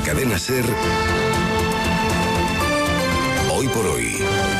cadena SER, Hoy por Hoy,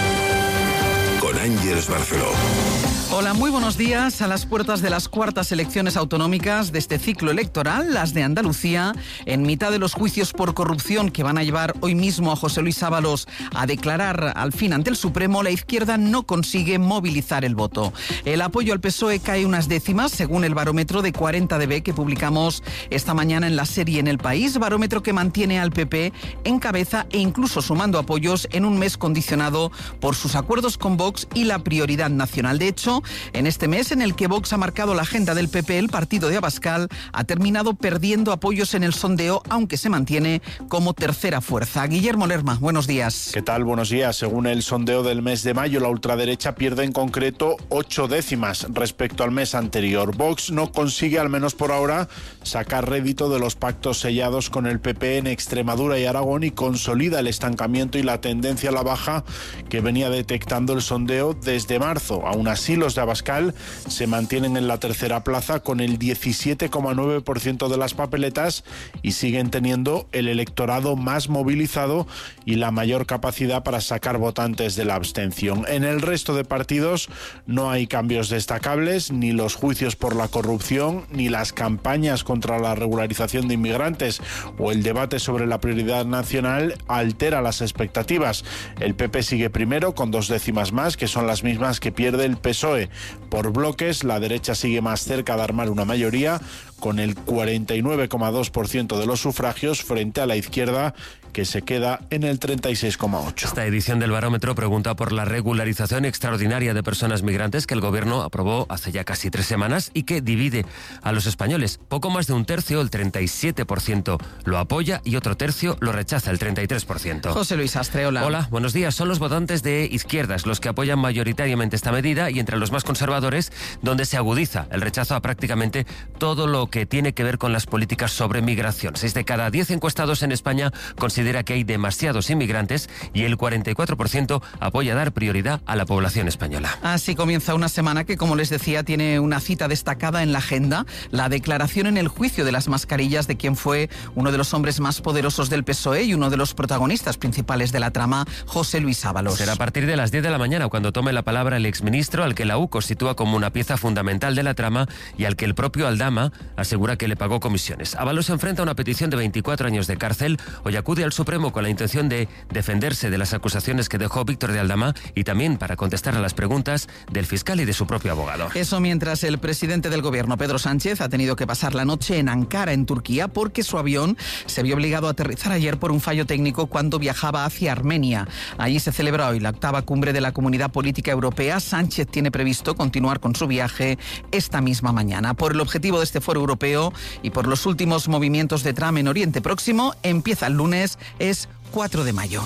con Ángeles Barceló. Hola, muy buenos días. A las puertas de las cuartas elecciones autonómicas de este ciclo electoral, las de Andalucía, en mitad de los juicios por corrupción que van a llevar hoy mismo a José Luis Ábalos a declarar al fin ante el Supremo, la izquierda no consigue movilizar el voto. El apoyo al PSOE cae unas décimas, según el barómetro de 40dB que publicamos esta mañana en la serie En El País, barómetro que mantiene al PP en cabeza e incluso sumando apoyos en un mes condicionado por sus acuerdos con Vox y la prioridad nacional. De hecho, en este mes en el que Vox ha marcado la agenda del PP, el partido de Abascal ha terminado perdiendo apoyos en el sondeo, aunque se mantiene como tercera fuerza. Guillermo Lerma, buenos días. ¿Qué tal? Buenos días. Según el sondeo del mes de mayo, la ultraderecha pierde en concreto 8 décimas respecto al mes anterior. Vox no consigue, al menos por ahora, sacar rédito de los pactos sellados con el PP en Extremadura y Aragón y consolida el estancamiento y la tendencia a la baja que venía detectando el sondeo desde marzo. Aún así, los de Abascal se mantienen en la tercera plaza con el 17,9% de las papeletas y siguen teniendo el electorado más movilizado y la mayor capacidad para sacar votantes de la abstención. En el resto de partidos no hay cambios destacables, ni los juicios por la corrupción, ni las campañas contra la regularización de inmigrantes o el debate sobre la prioridad nacional altera las expectativas. El PP sigue primero con 2 décimas más, que son las mismas que pierde el PSOE. Por bloques, la derecha sigue más cerca de armar una mayoría, con el 49,2% de los sufragios frente a la izquierda, que se queda en el 36,8%. Esta edición del barómetro pregunta por la regularización extraordinaria de personas migrantes que el gobierno aprobó hace ya casi 3 semanas y que divide a los españoles. Poco más de un tercio, el 37%, lo apoya y otro tercio lo rechaza, el 33%. José Luis Astre, hola. Hola, buenos días. Son los votantes de izquierdas los que apoyan mayoritariamente esta medida y entre los más conservadores donde se agudiza el rechazo a prácticamente todo lo que tiene que ver con las políticas sobre migración. 6 de cada 10 encuestados en España considera que hay demasiados inmigrantes y el 44% apoya dar prioridad a la población española. Así comienza una semana que, como les decía, tiene una cita destacada en la agenda, la declaración en el juicio de las mascarillas de quien fue uno de los hombres más poderosos del PSOE y uno de los protagonistas principales de la trama, José Luis Ábalos. Será a partir de las 10 de la mañana cuando tome la palabra el exministro, al que la UCO sitúa como una pieza fundamental de la trama y al que el propio Aldama asegura que le pagó comisiones. Ábalos se enfrenta a una petición de 24 años de cárcel. Hoy acude al Supremo con la intención de defenderse de las acusaciones que dejó Víctor de Aldama y también para contestar a las preguntas del fiscal y de su propio abogado. Eso mientras el presidente del gobierno, Pedro Sánchez, ha tenido que pasar la noche en Ankara, en Turquía, porque su avión se vio obligado a aterrizar ayer por un fallo técnico cuando viajaba hacia Armenia. Allí se celebra hoy la 8ª cumbre de la Comunidad Política Europea. Sánchez tiene previsto continuar con su viaje esta misma mañana. Por el objetivo de este foro europeo y por los últimos movimientos de Trump en Oriente Próximo, empieza el lunes, es 4 de mayo.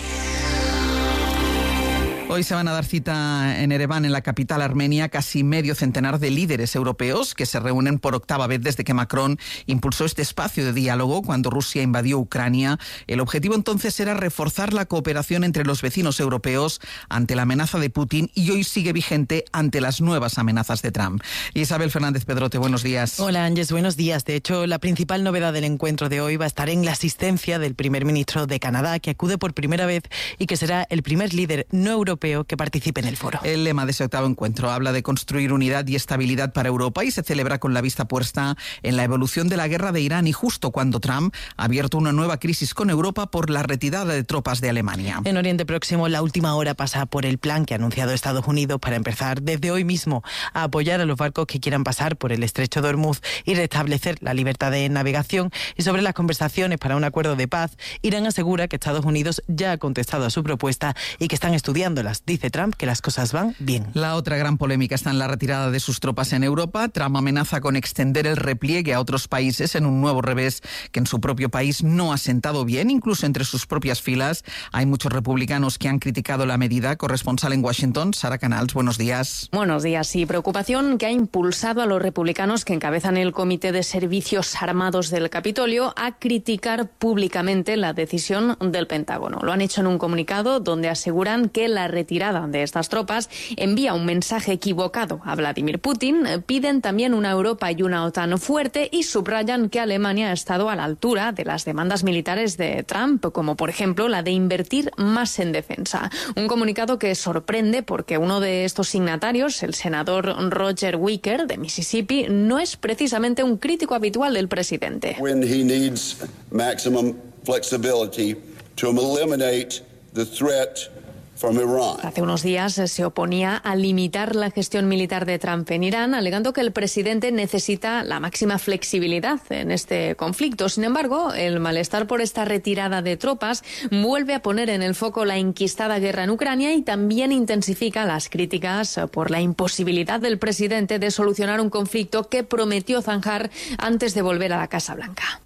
Hoy se van a dar cita en Ereván, en la capital armenia, casi medio centenar de líderes europeos que se reúnen por 8ª vez desde que Macron impulsó este espacio de diálogo cuando Rusia invadió Ucrania. El objetivo entonces era reforzar la cooperación entre los vecinos europeos ante la amenaza de Putin y hoy sigue vigente ante las nuevas amenazas de Trump. Isabel Fernández Pedrote, buenos días. Hola Ángeles, buenos días. De hecho, la principal novedad del encuentro de hoy va a estar en la asistencia del primer ministro de Canadá, que acude por primera vez y que será el primer líder no europeo que participe en el foro. El lema de ese 8º encuentro habla de construir unidad y estabilidad para Europa y se celebra con la vista puesta en la evolución de la guerra de Irán y justo cuando Trump ha abierto una nueva crisis con Europa por la retirada de tropas de Alemania. En Oriente Próximo, la última hora pasa por el plan que ha anunciado Estados Unidos para empezar desde hoy mismo a apoyar a los barcos que quieran pasar por el estrecho de Hormuz y restablecer la libertad de navegación. Y sobre las conversaciones para un acuerdo de paz, Irán asegura que Estados Unidos ya ha contestado a su propuesta y que están estudiándolas. Dice Trump que las cosas van bien. La otra gran polémica está en la retirada de sus tropas en Europa. Trump amenaza con extender el repliegue a otros países en un nuevo revés que en su propio país no ha sentado bien. Incluso entre sus propias filas hay muchos republicanos que han criticado la medida. Corresponsal en Washington, Sara Canals, buenos días. Buenos días. Y preocupación que ha impulsado a los republicanos que encabezan el Comité de Servicios Armados del Capitolio a criticar públicamente la decisión del Pentágono. Lo han hecho en un comunicado donde aseguran que la retirada de estas tropas envía un mensaje equivocado a Vladimir Putin. Piden también una Europa y una OTAN fuerte y subrayan que Alemania ha estado a la altura de las demandas militares de Trump, como por ejemplo la de invertir más en defensa. Un comunicado que sorprende porque uno de estos signatarios, el senador Roger Wicker de Mississippi, no es precisamente un crítico habitual del presidente. When he needs maximum flexibility to eliminate the threat from Iran. Hace unos días se oponía a limitar la gestión militar de Trump en Irán, alegando que el presidente necesita la máxima flexibilidad en este conflicto. Sin embargo, el malestar por esta retirada de tropas vuelve a poner en el foco la enquistada guerra en Ucrania y también intensifica las críticas por la imposibilidad del presidente de solucionar un conflicto que prometió zanjar antes de volver a la Casa Blanca.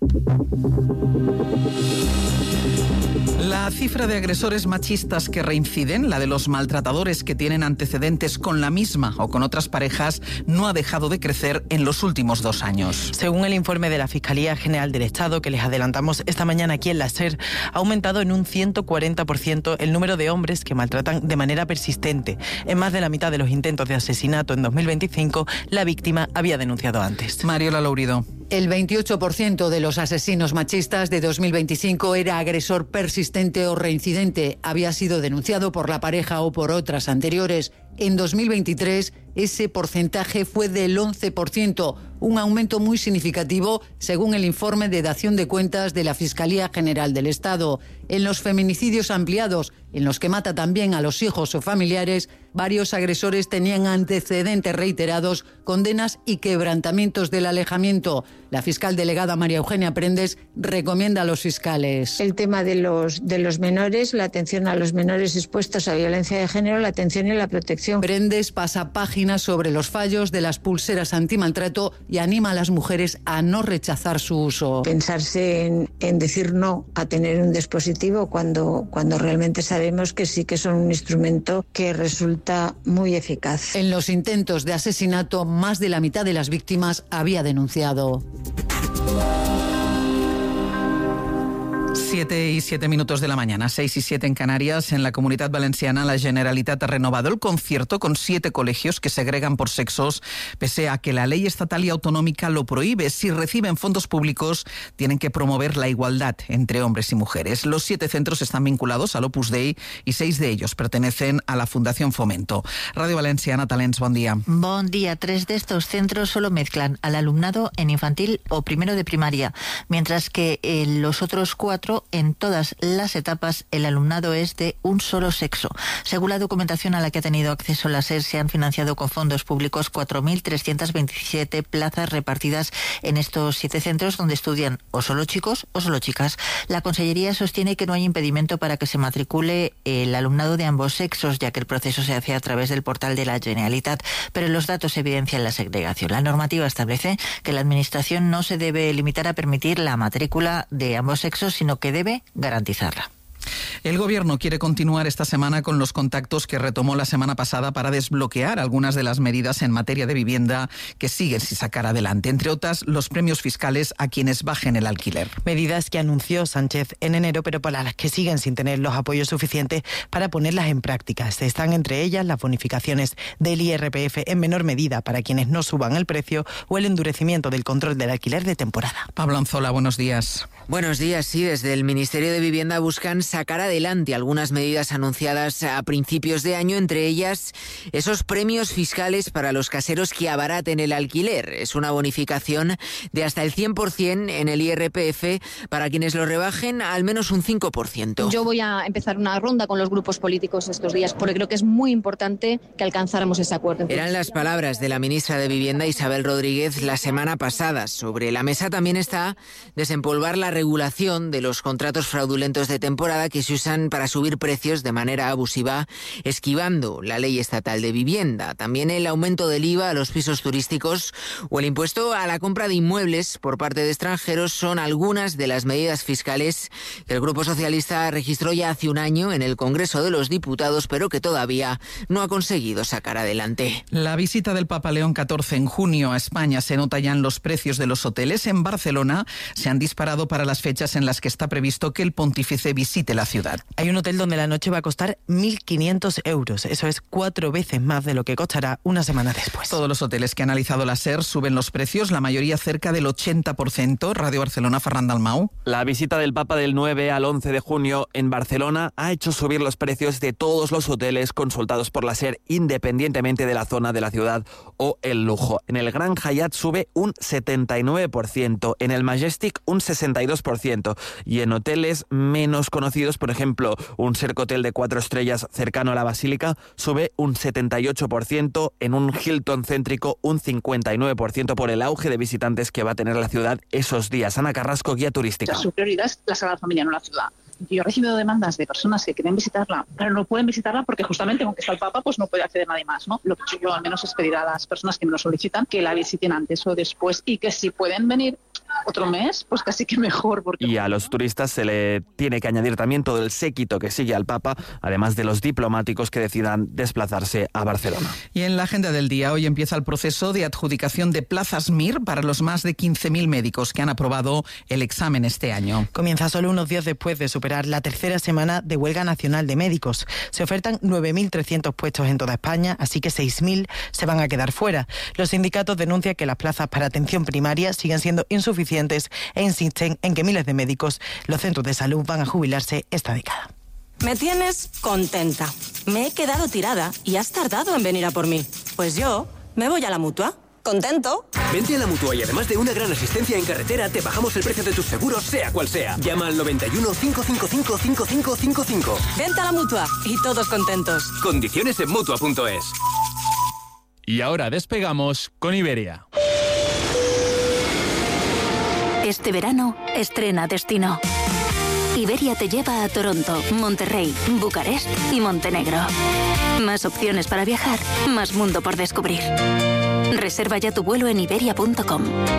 La cifra de agresores machistas que reinciden, la de los maltratadores que tienen antecedentes con la misma o con otras parejas, no ha dejado de crecer en los últimos 2 años. Según el informe de la Fiscalía General del Estado, que les adelantamos esta mañana aquí en la SER, ha aumentado en un 140% el número de hombres que maltratan de manera persistente. En más de la mitad de los intentos de asesinato en 2025, la víctima había denunciado antes. Mariola Lourido. El 28% de los asesinos machistas de 2025 era agresor persistente o reincidente. Había sido denunciado por la pareja o por otras anteriores. En 2023 ese porcentaje fue del 11%, un aumento muy significativo según el informe de dación de cuentas de la Fiscalía General del Estado. En los feminicidios ampliados, en los que mata también a los hijos o familiares, varios agresores tenían antecedentes reiterados, condenas y quebrantamientos del alejamiento. La fiscal delegada María Eugenia Prendes recomienda a los fiscales. El tema de los menores, la atención a los menores expuestos a violencia de género, la atención y la protección. Prendes pasa páginas sobre los fallos de las pulseras antimaltrato y anima a las mujeres a no rechazar su uso. Pensarse en decir no a tener un dispositivo cuando realmente sabemos que sí que son un instrumento que resulta muy eficaz. En los intentos de asesinato, más de la mitad de las víctimas había denunciado. 7:07 de la mañana, 6:07 en Canarias. En la Comunidad Valenciana, la Generalitat ha renovado el concierto con 7 colegios que segregan por sexos, pese a que la ley estatal y autonómica lo prohíbe. Si reciben fondos públicos, tienen que promover la igualdad entre hombres y mujeres. Los 7 centros están vinculados al Opus Dei y 6 de ellos pertenecen a la Fundación Fomento. Radio Valenciana, Talents, buen día. Buen día. 3 de estos centros solo mezclan al alumnado en infantil o primero de primaria, mientras que los otros 4 en todas las etapas el alumnado es de un solo sexo. Según la documentación a la que ha tenido acceso la SER, se han financiado con fondos públicos 4.327 plazas repartidas en estos 7 centros donde estudian o solo chicos o solo chicas. La Consellería sostiene que no hay impedimento para que se matricule el alumnado de ambos sexos, ya que el proceso se hace a través del portal de la Generalitat, pero los datos evidencian la segregación. La normativa establece que la Administración no se debe limitar a permitir la matrícula de ambos sexos, sino que debe garantizarla. El Gobierno quiere continuar esta semana con los contactos que retomó la semana pasada para desbloquear algunas de las medidas en materia de vivienda que siguen sin sacar adelante, entre otras los premios fiscales a quienes bajen el alquiler. Medidas que anunció Sánchez en enero, pero para las que siguen sin tener los apoyos suficientes para ponerlas en práctica. Están entre ellas las bonificaciones del IRPF en menor medida para quienes no suban el precio o el endurecimiento del control del alquiler de temporada. Pablo Anzola, buenos días. Buenos días, sí, desde el Ministerio de Vivienda buscan sacar adelante algunas medidas anunciadas a principios de año, entre ellas esos premios fiscales para los caseros que abaraten el alquiler. Es una bonificación de hasta el 100% en el IRPF para quienes lo rebajen al menos un 5%. Yo voy a empezar una ronda con los grupos políticos estos días porque creo que es muy importante que alcanzáramos ese acuerdo. Eran las palabras de la ministra de Vivienda, Isabel Rodríguez, la semana pasada. Sobre la mesa también está desempolvar la regulación de los contratos fraudulentos de temporada que se usan para subir precios de manera abusiva, esquivando la ley estatal de vivienda. También el aumento del IVA a los pisos turísticos o el impuesto a la compra de inmuebles por parte de extranjeros son algunas de las medidas fiscales que el Grupo Socialista registró ya hace un año en el Congreso de los Diputados, pero que todavía no ha conseguido sacar adelante. La visita del Papa León XIV en junio a España se nota ya en los precios de los hoteles. En Barcelona se han disparado para las fechas en las que está previsto que el pontífice visite la ciudad. ciudad. Hay un hotel donde la noche va a costar 1.500 euros. Eso es 4 veces más de lo que costará una semana después. Todos los hoteles que ha analizado la SER suben los precios, la mayoría cerca del 80%. Radio Barcelona, Ferran Dalmau. La visita del Papa del 9 al 11 de junio en Barcelona ha hecho subir los precios de todos los hoteles consultados por la SER, independientemente de la zona de la ciudad o el lujo. En el Gran Hyatt sube un 79%, en el Majestic un 62% y en hoteles menos conocidos, por ejemplo, un Sercotel de 4 estrellas cercano a la Basílica sube un 78%, en un Hilton céntrico un 59% por el auge de visitantes que va a tener la ciudad esos días. Ana Carrasco, guía turística. Su prioridad es la Sagrada Familia, no la ciudad. Yo he recibido demandas de personas que quieren visitarla, pero no pueden visitarla porque justamente aunque está el Papa, pues no puede acceder nadie más, ¿no? Lo que yo al menos es pedir a las personas que me lo solicitan que la visiten antes o después y que si pueden venir otro mes, pues casi que mejor. Y a los turistas se le tiene que añadir también todo el séquito que sigue al Papa, además de los diplomáticos que decidan desplazarse a Barcelona. Y en la agenda del día, hoy empieza el proceso de adjudicación de plazas MIR para los más de 15.000 médicos que han aprobado el examen este año. Comienza solo unos días después de superar la tercera semana de huelga nacional de médicos. Se ofertan 9.300 puestos en toda España, así que 6.000 se van a quedar fuera. Los sindicatos denuncian que las plazas para atención primaria siguen siendo insuficientes e insisten en que miles de médicos, los centros de salud, van a jubilarse esta década. Me tienes contenta. Me he quedado tirada y has tardado en venir a por mí. Pues yo me voy a la Mutua. ¿Contento? Vente a la Mutua y además de una gran asistencia en carretera, te bajamos el precio de tus seguros, sea cual sea. Llama al 91 555 5555. Vente a la Mutua y todos contentos. Condiciones en Mutua.es. Y ahora despegamos con Iberia. Este verano, estrena destino. Iberia te lleva a Toronto, Monterrey, Bucarest y Montenegro. Más opciones para viajar, más mundo por descubrir. Reserva ya tu vuelo en iberia.com.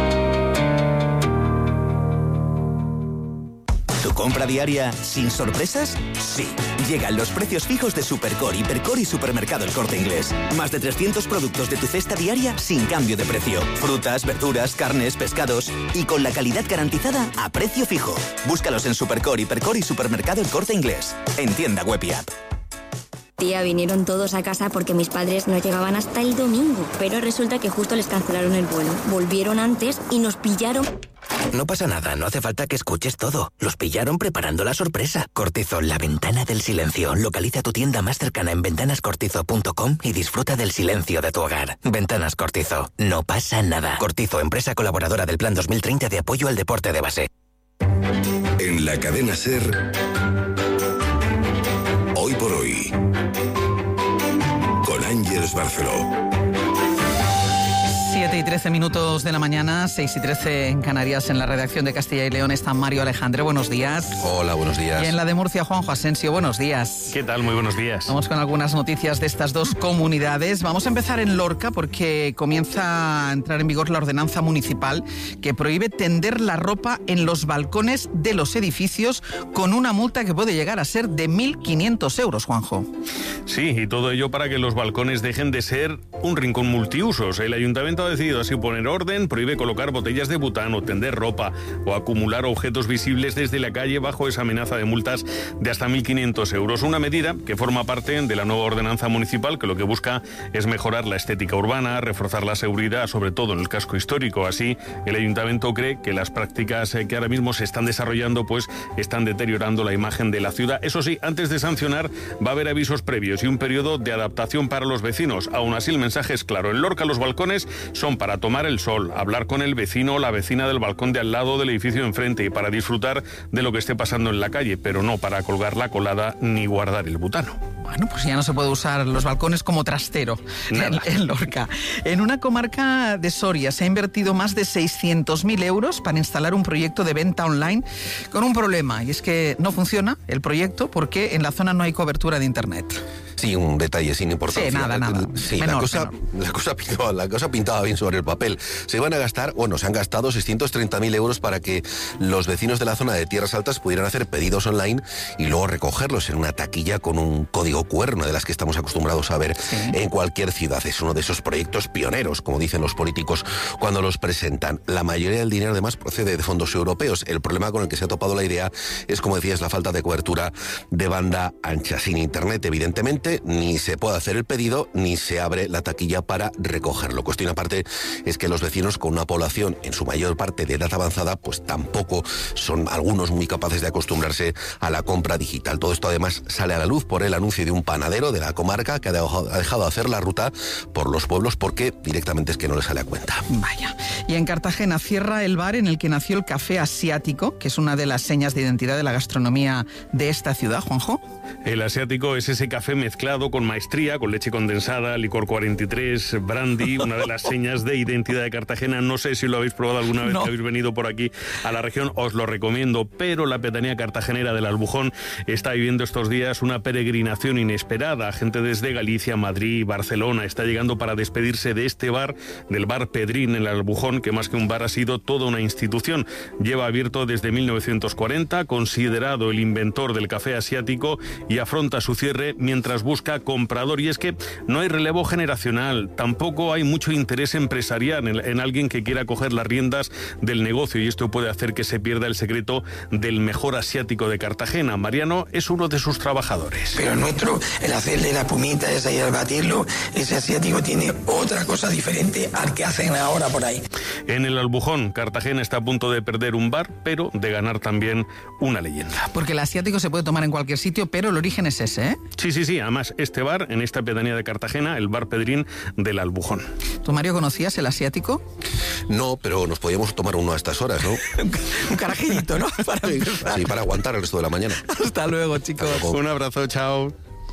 ¿Tu compra diaria sin sorpresas? Sí. Llegan los precios fijos de Supercore, Hipercore y Supermercado El Corte Inglés. Más de 300 productos de tu cesta diaria sin cambio de precio. Frutas, verduras, carnes, pescados y con la calidad garantizada a precio fijo. Búscalos en Supercore, Hipercore y Supermercado El Corte Inglés. En tienda web y app. Tía, vinieron todos a casa porque mis padres no llegaban hasta el domingo. Pero resulta que justo les cancelaron el vuelo. Volvieron antes y nos pillaron. No pasa nada, no hace falta que escuches todo. Los pillaron preparando la sorpresa. Cortizol, la ventana del silencio. Localiza tu tienda más cercana en ventanascortizo.com y disfruta del silencio de tu hogar. Ventanas Cortizo, no pasa nada. Cortizo, empresa colaboradora del Plan 2030 de apoyo al deporte de base. En la cadena SER, Hoy por Hoy, con Ángeles Barceló. 7 y 13 minutos de la mañana, 6 y 13 en Canarias. En la redacción de Castilla y León está Mario Alejandre. Buenos días. Hola, buenos días. Y en la de Murcia, Juanjo Asensio. Buenos días. ¿Qué tal? Muy buenos días. Vamos con algunas noticias de estas dos comunidades. Vamos a empezar en Lorca porque comienza a entrar en vigor la ordenanza municipal que prohíbe tender la ropa en los balcones de los edificios con una multa que puede llegar a ser de 1.500 euros, Juanjo. Sí, y todo ello para que los balcones dejen de ser un rincón multiusos. El ayuntamiento ha decidido así poner orden, prohíbe colocar botellas de butano, tender ropa o acumular objetos visibles desde la calle bajo esa amenaza de multas de hasta 1.500 euros. Una medida que forma parte de la nueva ordenanza municipal que lo que busca es mejorar la estética urbana, reforzar la seguridad, sobre todo en el casco histórico. Así, el ayuntamiento cree que las prácticas que ahora mismo se están desarrollando pues están deteriorando la imagen de la ciudad. Eso sí, antes de sancionar va a haber avisos previos y un periodo de adaptación para los vecinos. Aún así, el mensaje es claro. En Lorca los balcones son para tomar el sol, hablar con el vecino o la vecina del balcón de al lado del edificio de enfrente y para disfrutar de lo que esté pasando en la calle, pero no para colgar la colada ni guardar el butano. Bueno, pues ya no se puede usar los balcones como trastero en Lorca. En una comarca de Soria se ha invertido más de 600.000 euros para instalar un proyecto de venta online con un problema, y es que no funciona el proyecto porque en la zona no hay cobertura de internet. Sí, un detalle sin importancia. Sí, nada. Sí, menor, la cosa pintaba bien sobre el papel. Se han gastado 630.000 euros para que los vecinos de la zona de Tierras Altas pudieran hacer pedidos online y luego recogerlos en una taquilla con un código QR, una de las que estamos acostumbrados a ver en cualquier ciudad. Es uno de esos proyectos pioneros, como dicen los políticos cuando los presentan. La mayoría del dinero, además, procede de fondos europeos. El problema con el que se ha topado la idea es, como decías, la falta de cobertura de banda ancha. Sin internet, evidentemente, ni se puede hacer el pedido, ni se abre la taquilla para recogerlo. Cuestión aparte es que los vecinos, con una población en su mayor parte de edad avanzada, pues tampoco son algunos muy capaces de acostumbrarse a la compra digital. Todo esto además sale a la luz por el anuncio de un panadero de la comarca que ha dejado de hacer la ruta por los pueblos porque directamente es que no le sale a cuenta. Vaya. Y en Cartagena cierra el bar en el que nació el café asiático, que es una de las señas de identidad de la gastronomía de esta ciudad, Juanjo. El asiático es ese café mezclado con maestría, con leche condensada, licor 43, brandy, una de las señas de identidad de Cartagena. No sé si lo habéis probado alguna vez que habéis venido por aquí a la región, os lo recomiendo, pero la pedanía cartagenera del Albujón está viviendo estos días una peregrinación inesperada. Gente desde Galicia, Madrid, Barcelona está llegando para despedirse de este bar, del bar Pedrín en el Albujón, que más que un bar ha sido toda una institución. Lleva abierto desde 1940, considerado el inventor del café asiático, y afronta su cierre mientras busca comprador. Y es que no hay relevo generacional, tampoco hay mucho interés empresarial en alguien que quiera coger las riendas del negocio, y esto puede hacer que se pierda el secreto del mejor asiático de Cartagena. Mariano es uno de sus trabajadores. Pero el nuestro, el hacerle la pumita esa y al batirlo, ese asiático tiene otra cosa diferente al que hacen ahora por ahí. En el Albujón, Cartagena está a punto de perder un bar, pero de ganar también una leyenda. Porque el asiático se puede tomar en cualquier sitio, pero el origen es ese, ¿eh? Sí. Además, este bar, en esta pedanía de Cartagena, el bar Pedrín del Albujón. ¿Tú, Mario, conocías el asiático? No, pero nos podíamos tomar uno a estas horas, ¿no? Un carajillito, ¿no? Sí, para aguantar el resto de la mañana. Hasta luego, chicos. Hasta luego. Un abrazo, chao.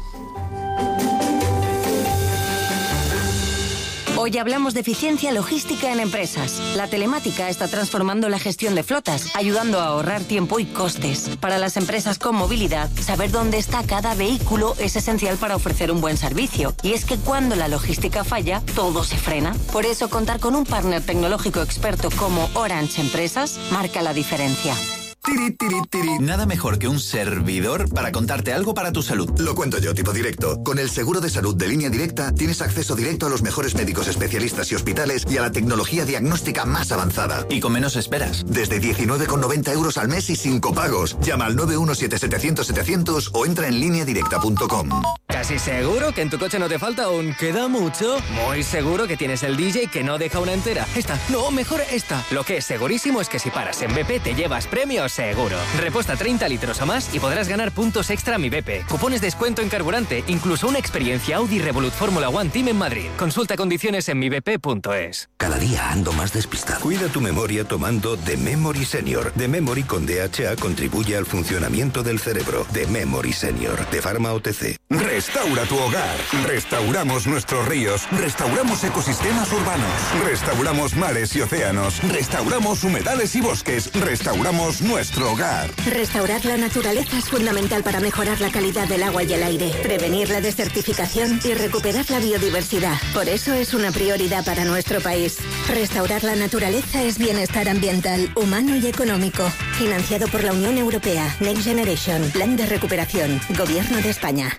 Hoy hablamos de eficiencia logística en empresas. La telemática está transformando la gestión de flotas, ayudando a ahorrar tiempo y costes. Para las empresas con movilidad, saber dónde está cada vehículo es esencial para ofrecer un buen servicio. Y es que cuando la logística falla, todo se frena. Por eso, contar con un partner tecnológico experto como Orange Empresas marca la diferencia. Nada mejor que un servidor para contarte algo para tu salud. Lo cuento yo, tipo directo. Con el seguro de salud de Línea Directa tienes acceso directo a los mejores médicos especialistas y hospitales y a la tecnología diagnóstica más avanzada. Y con menos esperas. Desde 19,90 euros al mes y sin copagos. Llama al 917-700-700 o entra en lineadirecta.com. ¿Casi seguro que en tu coche no te falta un queda mucho? Muy seguro que tienes el DJ que no deja una entera. Esta, no, mejor esta. Lo que es segurísimo es que si paras en BP te llevas premios seguro. Repuesta 30 litros o más y podrás ganar puntos extra Mi BP, cupones de descuento en carburante, incluso una experiencia Audi Revolut Fórmula One Team en Madrid. Consulta condiciones en mibp.es. Cada día ando más despistado. Cuida tu memoria tomando The Memory Senior. The Memory con DHA contribuye al funcionamiento del cerebro. The Memory Senior, de Pharma OTC. Restaura tu hogar. Restauramos nuestros ríos. Restauramos ecosistemas urbanos. Restauramos mares y océanos. Restauramos humedales y bosques. Restauramos nuestro hogar. Restaurar la naturaleza es fundamental para mejorar la calidad del agua y el aire, prevenir la desertificación y recuperar la biodiversidad. Por eso es una prioridad para nuestro país. Restaurar la naturaleza es bienestar ambiental, humano y económico. Financiado por la Unión Europea. Next Generation. Plan de recuperación. Gobierno de España.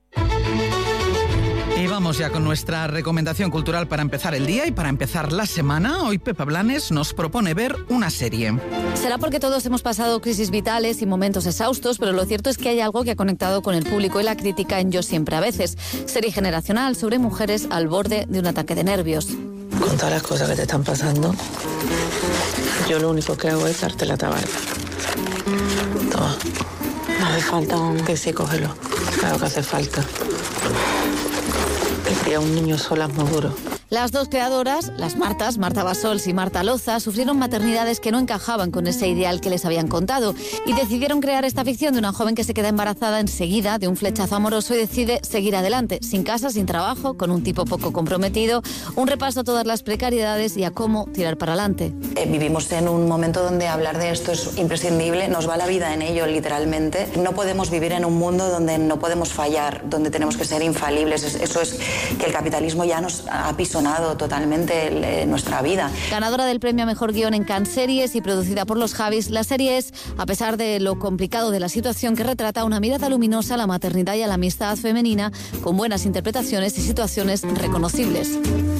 Y vamos ya con nuestra recomendación cultural para empezar el día y para empezar la semana. Hoy Pepa Blanes nos propone ver una serie. Será porque todos hemos pasado crisis vitales y momentos exhaustos, pero lo cierto es que hay algo que ha conectado con el público y la crítica en Yo siempre a veces. Serie generacional sobre mujeres al borde de un ataque de nervios. Con todas las cosas que te están pasando, yo lo único que hago es darte la tabarca. Toma. No hace falta que sí, cógelo. Claro que hace falta. Que criar un niño sola es muy duro. Las dos creadoras, las Martas, Marta Basols y Marta Loza, sufrieron maternidades que no encajaban con ese ideal que les habían contado y decidieron crear esta ficción de una joven que se queda embarazada enseguida de un flechazo amoroso y decide seguir adelante, sin casa, sin trabajo, con un tipo poco comprometido, un repaso a todas las precariedades y a cómo tirar para adelante. Vivimos en un momento donde hablar de esto es imprescindible, nos va la vida en ello literalmente. No podemos vivir en un mundo donde no podemos fallar, donde tenemos que ser infalibles. Eso es que el capitalismo ya nos ha pisonado totalmente nuestra vida. Ganadora del premio a Mejor Guión en Cannes Series y producida por los Javis, la serie es, a pesar de lo complicado de la situación, que retrata una mirada luminosa a la maternidad y a la amistad femenina, con buenas interpretaciones y situaciones reconocibles.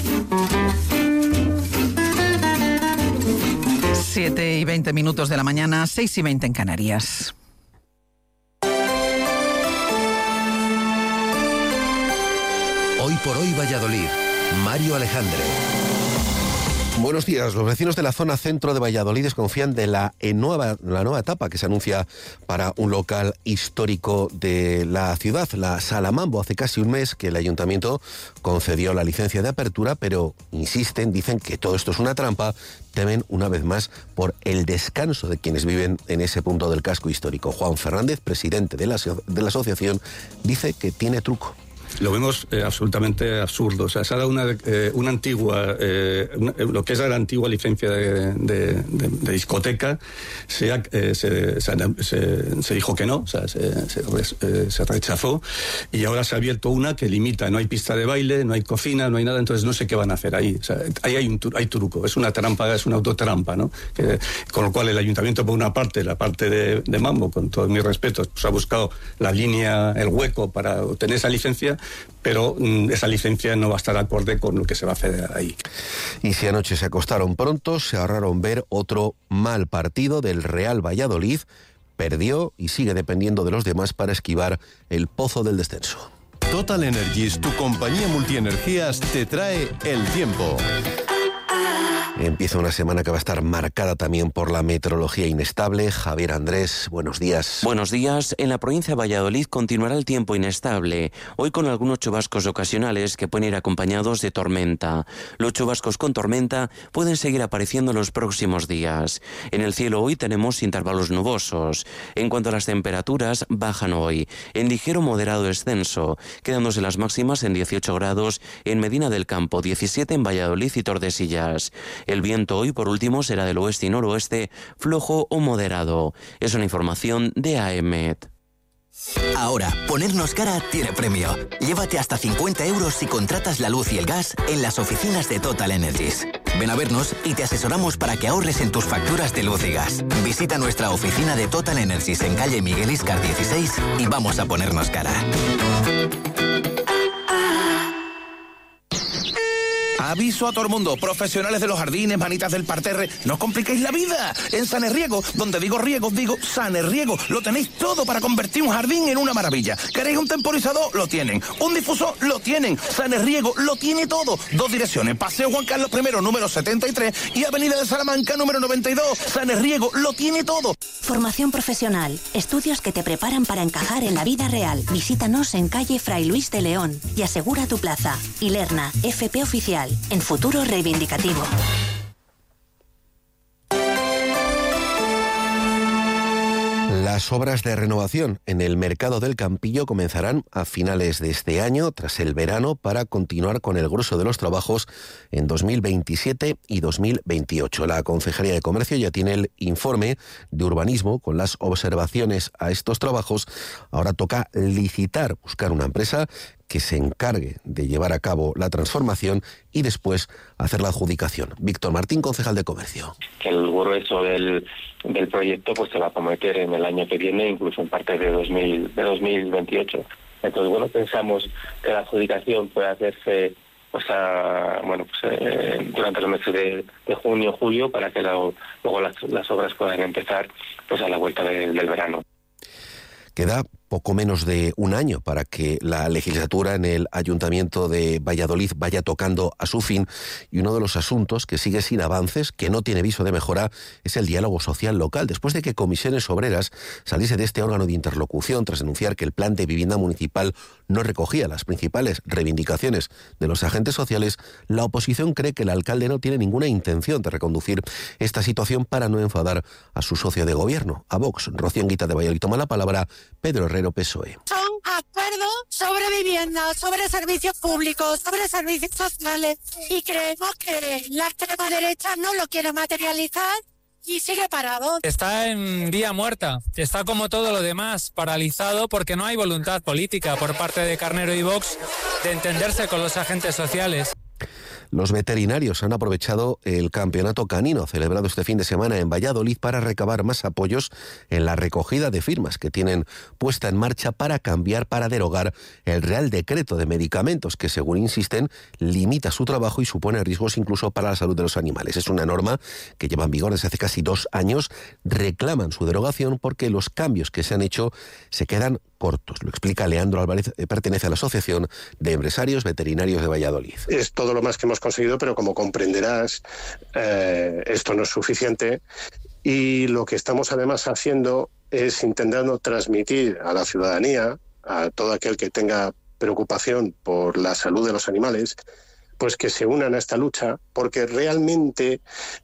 7:20 de la mañana, 6:20 en Canarias. Hoy por hoy Valladolid. Mario Alejandre. Buenos días. Los vecinos de la zona centro de Valladolid desconfían de la nueva etapa que se anuncia para un local histórico de la ciudad, la Sala Mambo. Hace casi un mes que el ayuntamiento concedió la licencia de apertura, pero insisten, dicen que todo esto es una trampa, temen una vez más por el descanso de quienes viven en ese punto del casco histórico. Juan Fernández, presidente de la asociación, dice que tiene truco. Lo vemos absolutamente absurdo. O sea, se ha dado una antigua, lo que es la antigua licencia de discoteca, se dijo que no, o sea, se rechazó, y ahora se ha abierto una que limita, no hay pista de baile, no hay cocina, no hay nada, entonces no sé qué van a hacer ahí. O sea, ahí hay truco, es una trampa, es una autotrampa, ¿no? Con lo cual el ayuntamiento, por una parte, la parte de Mambo, con todos mis respetos, pues ha buscado la línea, el hueco para obtener esa licencia, pero esa licencia no va a estar acorde con lo que se va a hacer ahí. Y si anoche se acostaron pronto, se ahorraron ver otro mal partido del Real Valladolid. Perdió y sigue dependiendo de los demás para esquivar el pozo del descenso. Total Energies, tu compañía multienergías, te trae el tiempo. Empieza una semana que va a estar marcada también por la meteorología inestable. Javier Andrés, buenos días. Buenos días. En la provincia de Valladolid continuará el tiempo inestable, hoy con algunos chubascos ocasionales que pueden ir acompañados de tormenta. Los chubascos con tormenta pueden seguir apareciendo en los próximos días. En el cielo hoy tenemos intervalos nubosos. En cuanto a las temperaturas, bajan hoy, en ligero moderado descenso, quedándose las máximas en 18 grados en Medina del Campo, 17 en Valladolid y Tordesillas. El viento hoy, por último, será del oeste y noroeste, flojo o moderado. Es una información de AEMET. Ahora, ponernos cara tiene premio. Llévate hasta 50 euros si contratas la luz y el gas en las oficinas de Total Energies. Ven a vernos y te asesoramos para que ahorres en tus facturas de luz y gas. Visita nuestra oficina de Total Energies en calle Miguel Iscar 16 y vamos a ponernos cara. Aviso a todo el mundo, profesionales de los jardines, manitas del parterre, no os compliquéis la vida. En Sanerriego, donde digo riego, digo Sanerriego, lo tenéis todo para convertir un jardín en una maravilla. ¿Queréis un temporizador? Lo tienen. ¿Un difusor? Lo tienen. Sanerriego lo tiene todo. 2 direcciones, Paseo Juan Carlos I, número 73 y Avenida de Salamanca, número 92. Sanerriego lo tiene todo. Formación profesional, estudios que te preparan para encajar en la vida real. Visítanos en calle Fray Luis de León y asegura tu plaza. Ilerna, FP Oficial. En futuro reivindicativo. Las obras de renovación en el mercado del Campillo comenzarán a finales de este año, tras el verano, para continuar con el grueso de los trabajos en 2027 y 2028. La Concejalía de Comercio ya tiene el informe de urbanismo con las observaciones a estos trabajos. Ahora toca licitar, buscar una empresa que se encargue de llevar a cabo la transformación y después hacer la adjudicación. Víctor Martín, concejal de Comercio. El grueso del proyecto pues se va a cometer en el año que viene, incluso en parte de 2028. Entonces, bueno, pensamos que la adjudicación puede hacerse durante los meses de junio, julio, para que luego las obras puedan empezar pues a la vuelta del verano. Queda poco menos de un año para que la legislatura en el Ayuntamiento de Valladolid vaya tocando a su fin, y uno de los asuntos que sigue sin avances, que no tiene viso de mejora, es el diálogo social local, después de que Comisiones Obreras saliese de este órgano de interlocución tras denunciar que el plan de vivienda municipal no recogía las principales reivindicaciones de los agentes sociales. La oposición cree que el alcalde no tiene ninguna intención de reconducir esta situación para no enfadar a su socio de gobierno, a Vox. Rocío Anguita de Valladolid toma la palabra, Pedro Herrero, PSOE. Son acuerdos sobre vivienda, sobre servicios públicos, sobre servicios sociales, y creemos que la extrema derecha no lo quiere materializar y sigue parado. Está en vía muerta, está como todo lo demás, paralizado porque no hay voluntad política por parte de Carnero y Vox de entenderse con los agentes sociales. Los veterinarios han aprovechado el campeonato canino celebrado este fin de semana en Valladolid para recabar más apoyos en la recogida de firmas que tienen puesta en marcha para cambiar, para derogar el Real Decreto de Medicamentos que, según insisten, limita su trabajo y supone riesgos incluso para la salud de los animales. Es una norma que lleva en vigor desde hace casi 2 años. Reclaman su derogación porque los cambios que se han hecho se quedan cortos. Lo explica Leandro Álvarez, pertenece a la Asociación de Empresarios Veterinarios de Valladolid. Es todo lo más que hemos conseguido, pero como comprenderás, esto no es suficiente, y lo que estamos además haciendo es intentando transmitir a la ciudadanía, a todo aquel que tenga preocupación por la salud de los animales, pues que se unan a esta lucha, porque realmente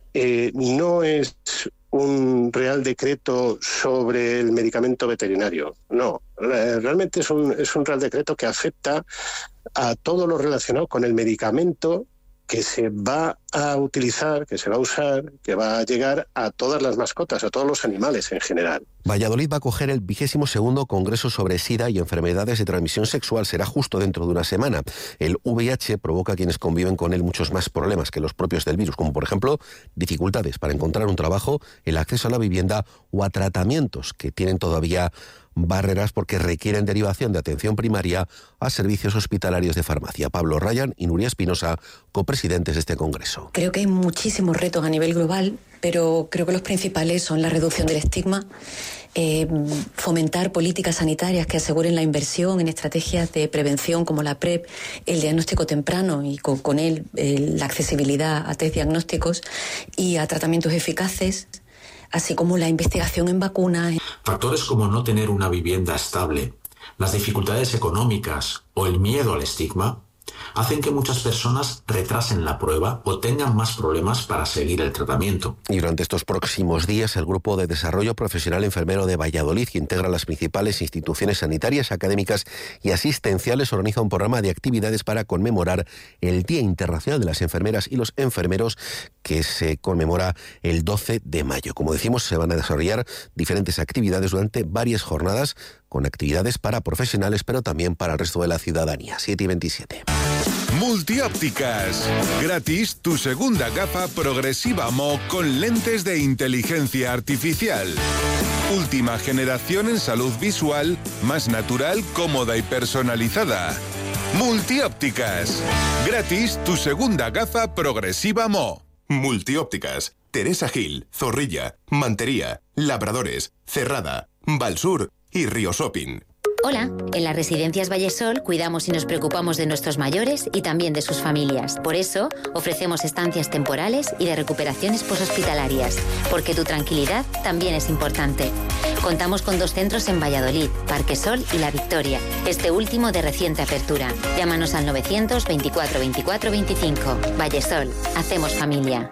no es un Real Decreto sobre el medicamento veterinario. No, realmente es un Real Decreto que afecta a todo lo relacionado con el medicamento que se va a utilizar, que se va a usar, que va a llegar a todas las mascotas, a todos los animales en general. Valladolid va a acoger el 22º Congreso sobre SIDA y enfermedades de transmisión sexual. Será justo dentro de una semana. El VIH provoca a quienes conviven con él muchos más problemas que los propios del virus, como por ejemplo dificultades para encontrar un trabajo, el acceso a la vivienda o a tratamientos que tienen todavía barreras porque requieren derivación de atención primaria a servicios hospitalarios de farmacia. Pablo Ryan y Nuria Espinosa, copresidentes de este congreso. Creo que hay muchísimos retos a nivel global, pero creo que los principales son la reducción del estigma, fomentar políticas sanitarias que aseguren la inversión en estrategias de prevención como la PrEP, el diagnóstico temprano y con él la accesibilidad a test diagnósticos y a tratamientos eficaces, así como la investigación en vacunas. Factores como no tener una vivienda estable, las dificultades económicas o el miedo al estigma hacen que muchas personas retrasen la prueba o tengan más problemas para seguir el tratamiento. Y durante estos próximos días, el Grupo de Desarrollo Profesional Enfermero de Valladolid, que integra las principales instituciones sanitarias, académicas y asistenciales, organiza un programa de actividades para conmemorar el Día Internacional de las Enfermeras y los Enfermeros, que se conmemora el 12 de mayo. Como decimos, se van a desarrollar diferentes actividades durante varias jornadas, con actividades para profesionales, pero también para el resto de la ciudadanía. 7:27. Multiópticas. Gratis tu segunda gafa progresiva Mo con lentes de inteligencia artificial. Última generación en salud visual, más natural, cómoda y personalizada. Multiópticas. Gratis tu segunda gafa progresiva Mo. Multiópticas. Teresa Gil, Zorrilla, Mantería, Labradores, Cerrada, Valsur y Río Shopping. Hola, en las Residencias Vallesol cuidamos y nos preocupamos de nuestros mayores y también de sus familias. Por eso, ofrecemos estancias temporales y de recuperaciones poshospitalarias, porque tu tranquilidad también es importante. Contamos con 2 centros en Valladolid, Parque Sol y La Victoria, este último de reciente apertura. Llámanos al 924 24 25. Vallesol, hacemos familia.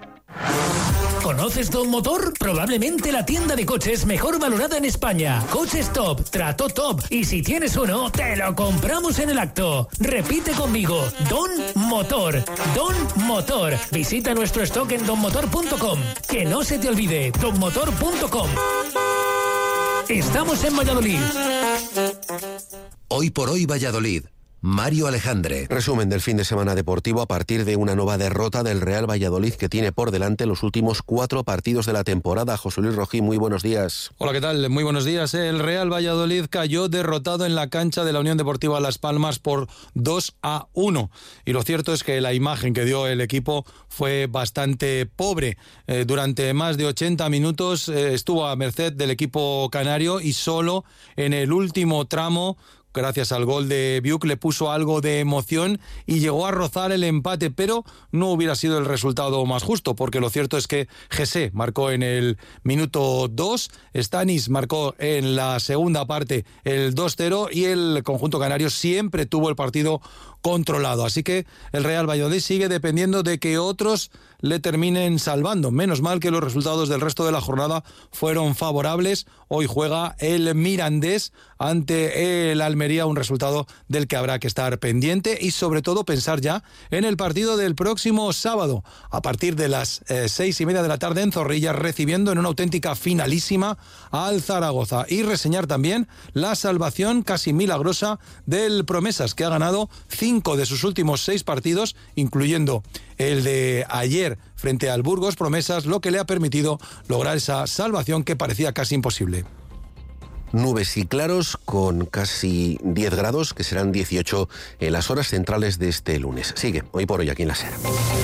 ¿Conoces Don Motor? Probablemente la tienda de coches mejor valorada en España. Coches top, trato top, y si tienes uno, te lo compramos en el acto. Repite conmigo, Don Motor. Don Motor. Visita nuestro stock en donmotor.com. Que no se te olvide, donmotor.com. Estamos en Valladolid. Hoy por hoy Valladolid. Mario Alejandre. Resumen del fin de semana deportivo a partir de una nueva derrota del Real Valladolid que tiene por delante los últimos 4 partidos de la temporada. José Luis Rojí, muy buenos días. Hola, ¿qué tal? Muy buenos días. El Real Valladolid cayó derrotado en la cancha de la Unión Deportiva Las Palmas por 2-1. Y lo cierto es que la imagen que dio el equipo fue bastante pobre. Durante más de 80 minutos estuvo a merced del equipo canario y solo en el último tramo, gracias al gol de Biuk, le puso algo de emoción y llegó a rozar el empate, pero no hubiera sido el resultado más justo, porque lo cierto es que Jesse marcó en el minuto 2, Stanis marcó en la segunda parte el 2-0 y el conjunto canario siempre tuvo el partido controlado. Así que el Real Valladolid sigue dependiendo de que otros le terminen salvando. Menos mal que los resultados del resto de la jornada fueron favorables. Hoy juega el Mirandés ante el Almería, un resultado del que habrá que estar pendiente y sobre todo pensar ya en el partido del próximo sábado a partir de las 6:30 de la tarde en Zorrilla, recibiendo en una auténtica finalísima al Zaragoza, y reseñar también la salvación casi milagrosa del Promesas, que ha ganado 5 de sus últimos 6 partidos, incluyendo el de ayer frente al Burgos Promesas, lo que le ha permitido lograr esa salvación que parecía casi imposible. Nubes y claros con casi 10 grados, que serán 18 en las horas centrales de este lunes. Sigue Hoy por Hoy aquí en la SER.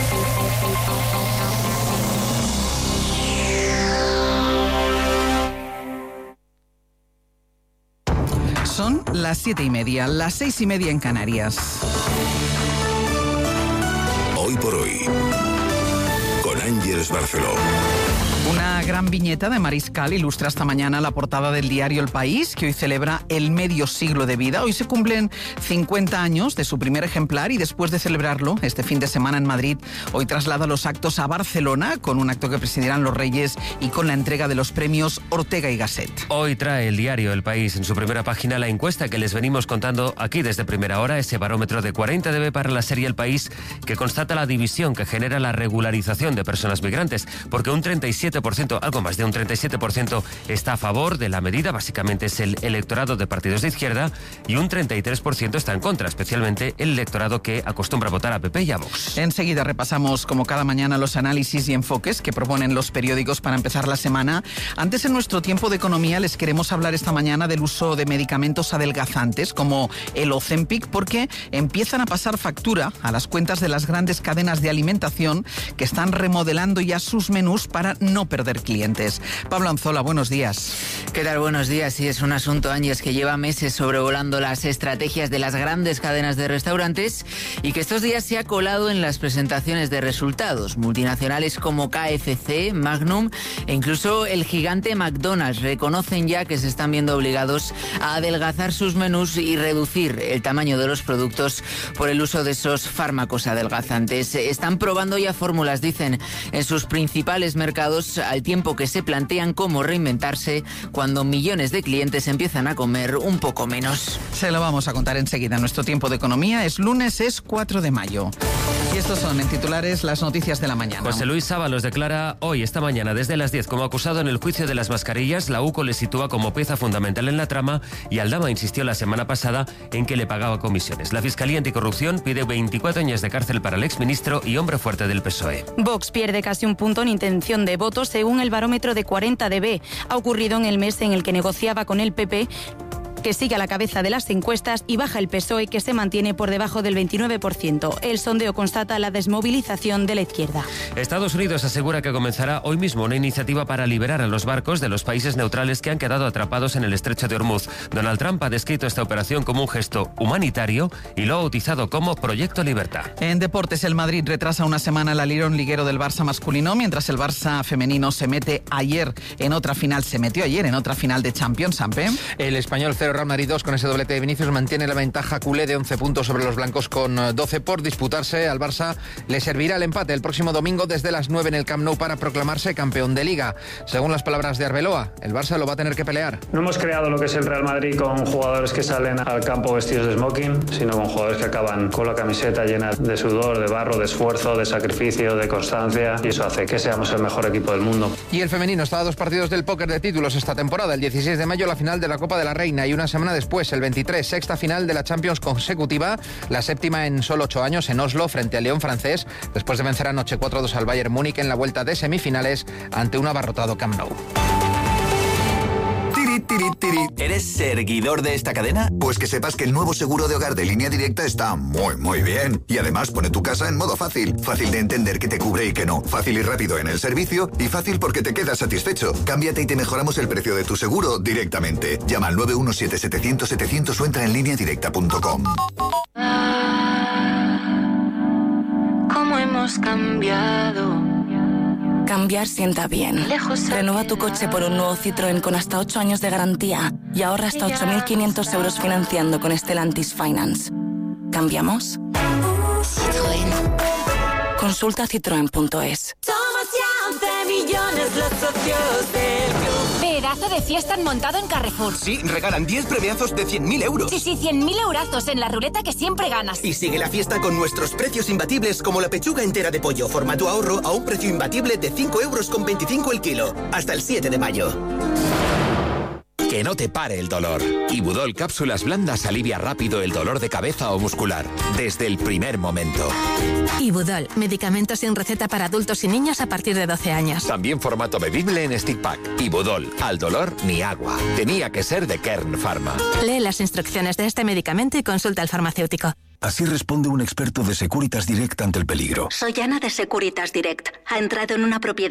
Son las 7:30, las 6:30 en Canarias. Hoy por Hoy, con Ángeles Barceló. Una gran viñeta de Mariscal ilustra esta mañana la portada del diario El País, que hoy celebra el medio siglo de vida. Hoy se cumplen 50 años de su primer ejemplar y después de celebrarlo este fin de semana en Madrid, hoy traslada los actos a Barcelona con un acto que presidirán los Reyes y con la entrega de los premios Ortega y Gasset. Hoy trae el diario El País en su primera página la encuesta que les venimos contando aquí desde primera hora, ese barómetro de 40 dB para la serie El País, que constata la división que genera la regularización de personas migrantes, porque un 37%, algo más de un 37% está a favor de la medida, básicamente es el electorado de partidos de izquierda, y un 33% está en contra, especialmente el electorado que acostumbra a votar a PP y a Vox. Enseguida repasamos, como cada mañana, los análisis y enfoques que proponen los periódicos para empezar la semana. Antes, en nuestro tiempo de economía, les queremos hablar esta mañana del uso de medicamentos adelgazantes como el Ozempic, porque empiezan a pasar factura a las cuentas de las grandes cadenas de alimentación que están remodelando ya sus menús para no perder clientes. Pablo Anzola, buenos días. ¿Qué tal? Buenos días. Sí, es un asunto, Ángels, que lleva meses sobrevolando las estrategias de las grandes cadenas de restaurantes y que estos días se ha colado en las presentaciones de resultados. Multinacionales como KFC, Magnum e incluso el gigante McDonald's reconocen ya que se están viendo obligados a adelgazar sus menús y reducir el tamaño de los productos por el uso de esos fármacos adelgazantes. Están probando ya fórmulas, dicen, en sus principales mercados, al tiempo que se plantean cómo reinventarse cuando millones de clientes empiezan a comer un poco menos. Se lo vamos a contar enseguida. Nuestro tiempo de economía es lunes, es 4 de mayo. Y estos son, en titulares, las noticias de la mañana. José Luis Ábalos declara hoy, esta mañana, desde las 10, como acusado en el juicio de las mascarillas. La UCO le sitúa como pieza fundamental en la trama y Aldama insistió la semana pasada en que le pagaba comisiones. La Fiscalía Anticorrupción pide 24 años de cárcel para el exministro y hombre fuerte del PSOE. Vox pierde casi un punto en intención de voto según el barómetro de 40 dB. Ha ocurrido en el mes en el que negociaba con el PP, que sigue a la cabeza de las encuestas, y baja el PSOE, que se mantiene por debajo del 29%. El sondeo constata la desmovilización de la izquierda. Estados Unidos asegura que comenzará hoy mismo una iniciativa para liberar a los barcos de los países neutrales que han quedado atrapados en el estrecho de Hormuz. Donald Trump ha descrito esta operación como un gesto humanitario y lo ha bautizado como Proyecto Libertad. En deportes, el Madrid retrasa una semana el alirón liguero del Barça masculino, mientras el Barça femenino se metió ayer en otra final de Champions. Sampe. El español 0 Real Madrid 2 con ese doblete de Vinicius mantiene la ventaja culé de 11 puntos sobre los blancos con 12 por disputarse. Al Barça le servirá el empate el próximo domingo desde las 9 en el Camp Nou para proclamarse campeón de Liga. Según las palabras de Arbeloa, el Barça lo va a tener que pelear. No hemos creado lo que es el Real Madrid con jugadores que salen al campo vestidos de smoking, sino con jugadores que acaban con la camiseta llena de sudor, de barro, de esfuerzo, de sacrificio, de constancia, y eso hace que seamos el mejor equipo del mundo. Y el femenino está a 2 partidos del póker de títulos esta temporada. El 16 de mayo la final de la Copa de la Reina y una una semana después, el 23, sexta final de la Champions consecutiva, la séptima en solo 8 años en Oslo frente al Lyon francés, después de vencer anoche 4-2 al Bayern Múnich en la vuelta de semifinales ante un abarrotado Camp Nou. ¿Eres seguidor de esta cadena? Pues que sepas que el nuevo seguro de hogar de Línea Directa está muy bien. Y además pone tu casa en modo fácil. Fácil de entender qué te cubre y qué no. Fácil y rápido en el servicio. Y fácil porque te quedas satisfecho. Cámbiate y te mejoramos el precio de tu seguro directamente. Llama al 917-700-700 o entra en lineadirecta.com. ¿Cómo hemos cambiado? Cambiar sienta bien. Renueva tu coche por un nuevo Citroën con hasta 8 años de garantía y ahorra hasta 8.500 euros financiando con Stellantis Finance. ¿Cambiamos? Citroën. Consulta citroen.es. Somos ya 11 millones los socios del club. Pedazo de fiesta han montado en Carrefour. Sí, regalan 10 premiazos de 100.000 euros. Sí, 100.000 eurazos en la ruleta que siempre ganas. Y sigue la fiesta con nuestros precios imbatibles como la pechuga entera de pollo, formato ahorro, a un precio imbatible de 5,25 € el kilo. Hasta el 7 de mayo. Que no te pare el dolor. Ibudol Cápsulas Blandas alivia rápido el dolor de cabeza o muscular, desde el primer momento. Ibudol, medicamentos sin receta para adultos y niños a partir de 12 años. También formato bebible en stick pack. Ibudol, al dolor ni agua. Tenía que ser de Kern Pharma. Lee las instrucciones de este medicamento y consulta al farmacéutico. Así responde un experto de Securitas Direct ante el peligro. Soy Ana de Securitas Direct. Ha entrado en una propiedad